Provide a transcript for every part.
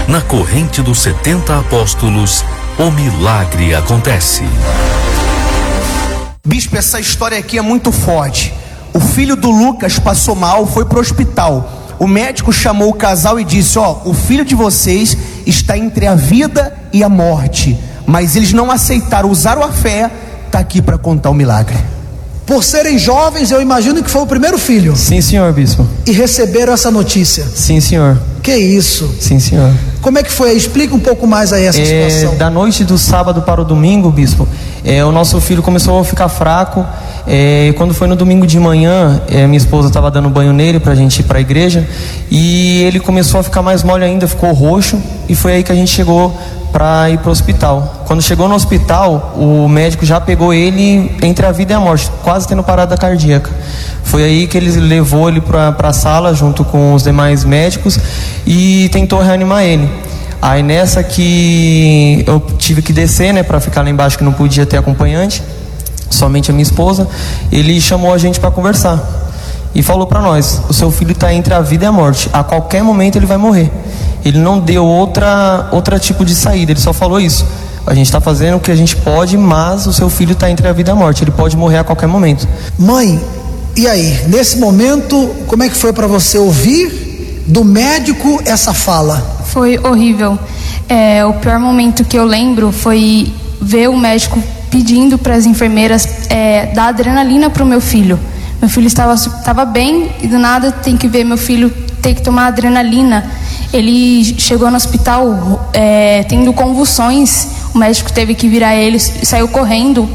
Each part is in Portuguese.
Na corrente dos 70 apóstolos, o milagre acontece. Bispo, essa história aqui é muito forte. O filho do Lucas passou mal, foi pro hospital. O médico chamou o casal e disse: o filho de vocês está entre a vida e a morte. Mas eles não aceitaram, usaram a fé. Está aqui para contar o milagre. Por serem jovens, eu imagino que foi o primeiro filho. Sim, senhor bispo. E receberam essa notícia. Sim, senhor. Que isso? Sim, senhor. Como é que foi? Explica um pouco mais aí essa situação. Da noite do sábado para o domingo, bispo, o nosso filho começou a ficar fraco. Quando foi no domingo de manhã, minha esposa estava dando banho nele para a gente ir para a igreja, e ele começou a ficar mais mole ainda, ficou roxo, e foi aí que a gente chegou para ir para o hospital. Quando chegou no hospital, o médico já pegou ele entre a vida e a morte, quase tendo parada cardíaca. Foi aí que ele levou ele para a sala junto com os demais médicos e tentou reanimar ele. Aí nessa que eu tive que descer, para ficar lá embaixo, que não podia ter acompanhante, somente a minha esposa. Ele chamou a gente para conversar e falou para nós: o seu filho está entre a vida e a morte, a qualquer momento ele vai morrer. Ele não deu outra tipo de saída, ele só falou isso: a gente está fazendo o que a gente pode, mas o seu filho está entre a vida e a morte, ele pode morrer a qualquer momento. Mãe, e aí, nesse momento, como é que foi para você ouvir do médico essa fala? Foi horrível. O pior momento que eu lembro foi ver o médico pedindo para as enfermeiras dar adrenalina para o meu filho. Meu filho estava bem e do nada tem que ver meu filho ter que tomar adrenalina. Ele chegou no hospital tendo convulsões. O médico teve que virar ele e saiu correndo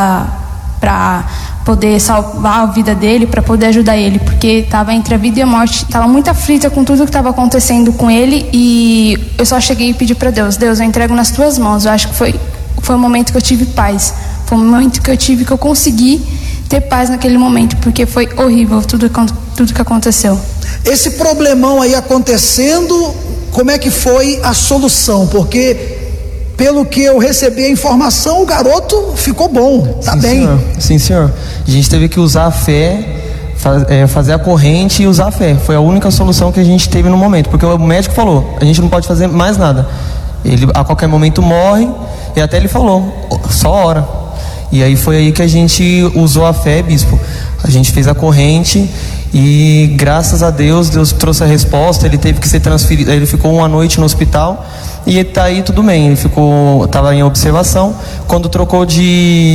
para poder salvar a vida dele, para poder ajudar ele, porque estava entre a vida e a morte. Estava muito aflita com tudo que estava acontecendo com ele, e eu só cheguei e pedi para Deus: eu entrego nas tuas mãos. Eu acho que foi o momento que eu tive paz, foi o momento que eu consegui ter paz naquele momento, porque foi horrível tudo que aconteceu. Esse problemão aí acontecendo, como é que foi a solução? Porque pelo que eu recebi a informação, o garoto ficou bom, tá bem. Senhor. Sim, senhor. A gente teve que usar a fé, fazer a corrente e usar a fé. Foi a única solução que a gente teve no momento, porque o médico falou: a gente não pode fazer mais nada. Ele a qualquer momento morre, e até ele falou: só ora. E aí foi aí que a gente usou a fé, bispo. A gente fez a corrente e graças a Deus, Deus trouxe a resposta. Ele teve que ser transferido, ele ficou uma noite no hospital e tá aí tudo bem. Ele estava em observação. Quando trocou de